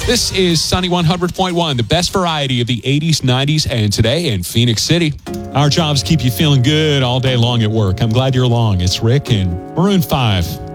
This is Sunny 100.1, the best variety of the 80s, 90s, and today in Phoenix City. Our jobs keep you feeling good all day long at work. I'm glad you're along. It's Rick and Maroon 5.